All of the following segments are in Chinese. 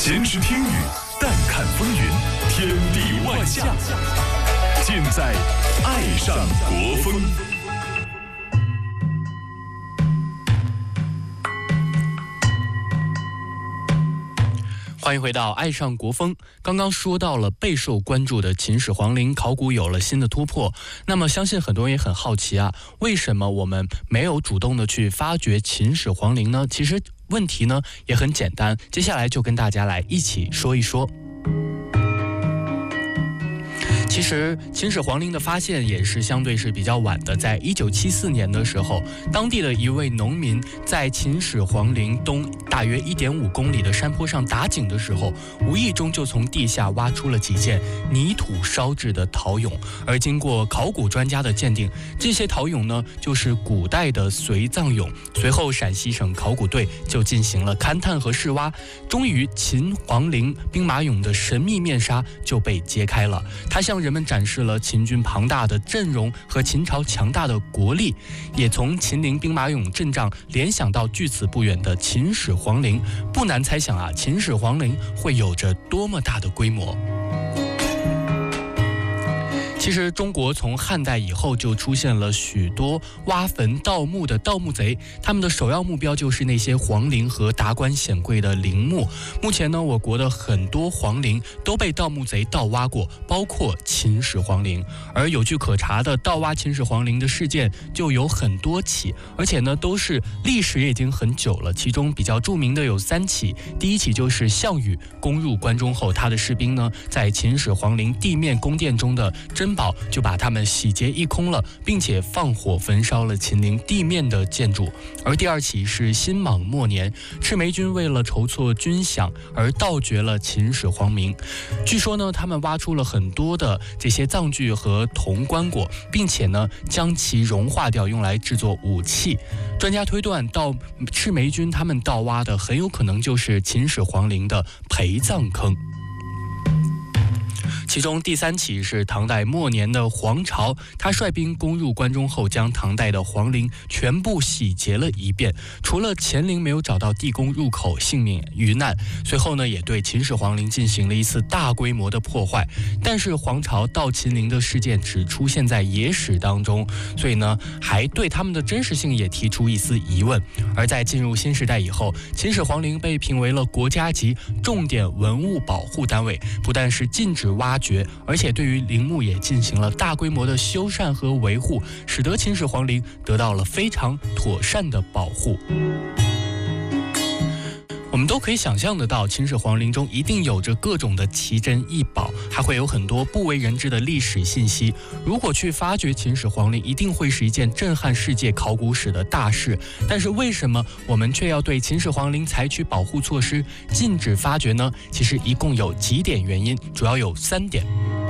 闲知听雨，淡看风云，天地万象，尽在爱上国风。 欢迎回到爱上国风。刚刚说到了备受关注的秦始皇陵考古有了新的突破，那么相信很多人也很好奇啊，为什么我们没有主动的去发掘秦始皇陵呢？其实问题呢也很简单，接下来就跟大家来一起说一说。其实秦始皇陵的发现也是相对是比较晚的，在1974年的时候，当地的一位农民在秦始皇陵东大约1.5公里的山坡上打井的时候，无意中就从地下挖出了几件泥土烧制的陶俑，而经过考古专家的鉴定，这些陶俑呢就是古代的随葬俑。随后陕西省考古队就进行了勘探和试挖，终于秦皇陵兵马俑的神秘面纱就被揭开了，它向人们展示了秦军庞大的阵容和秦朝强大的国力，也从秦陵兵马俑阵仗联想到距此不远的秦始皇陵。不难猜想啊，秦始皇陵会有着多么大的规模。其实中国从汉代以后就出现了许多挖坟盗墓的盗墓贼，他们的首要目标就是那些皇陵和达官显贵的陵墓。目前呢，我国的很多皇陵都被盗墓贼盗挖过，包括秦始皇陵。而有据可查的盗挖秦始皇陵的事件就有很多起，而且呢都是历史也已经很久了。其中比较著名的有3起，第一起就是项羽攻入关中后，他的士兵呢在秦始皇陵地面宫殿中的珍宝就把它们洗劫一空了，并且放火焚烧了秦陵地面的建筑。而第2起是辛卯末年，赤眉军为了筹措军饷而盗掘了秦始皇陵。据说呢，他们挖出了很多的这些藏具和铜棺椁，并且呢将其融化掉，用来制作武器。专家推断，赤眉军他们盗挖的很有可能就是秦始皇陵的陪葬坑。其中第3起是唐代末年的黄巢，他率兵攻入关中后，将唐代的皇陵全部洗劫了一遍，除了乾陵没有找到地宫入口，幸免于难。随后呢，也对秦始皇陵进行了一次大规模的破坏。但是黄巢盗秦陵的事件只出现在野史当中，所以呢，还对他们的真实性也提出一丝疑问。而在进入新时代以后，秦始皇陵被评为了国家级重点文物保护单位，不但是禁止挖掘，而且对于陵墓也进行了大规模的修缮和维护，使得秦始皇陵得到了非常妥善的保护。我们都可以想象得到，秦始皇陵中一定有着各种的奇珍异宝，还会有很多不为人知的历史信息。如果去发掘秦始皇陵，一定会是一件震撼世界考古史的大事。但是为什么我们却要对秦始皇陵采取保护措施，禁止发掘呢？其实一共有几点原因，主要有3点。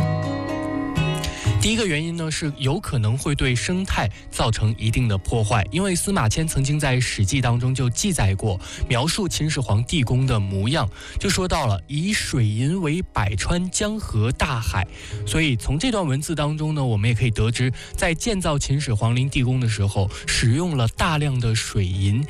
第一个原因呢，是有可能会对生态造成一定的破坏，因为司马迁曾经在《史记》当中就记载过，描述秦始皇地宫的模样，就说到了以水银为百川江河大海。所以从这段文字当中呢，我们也可以得知，在建造秦始皇陵地宫的时候，使用了大量的水银，